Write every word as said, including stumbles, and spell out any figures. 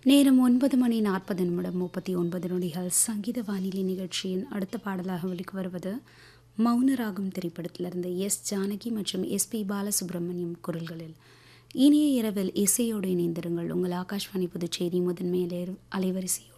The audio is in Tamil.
நேரம் ஒன்பது மணி நாற்பது நிமிடம் முப்பத்தி ஒன்பது நொடிகள். சங்கீத வானிலை நிகழ்ச்சியின் அடுத்த பாடலாக வெளிக்கு வருவது மௌனராகம் திரைப்படத்திலிருந்து எஸ் ஜானகி மற்றும் எஸ் பி பாலசுப்ரமணியம் குரல்களில். இனிய இரவில் இசையோடு இணைந்திருங்கள். உங்கள் ஆகாஷ்வாணி புதுச்சேரி முதன்மை அலை- அலைவரிசையோடு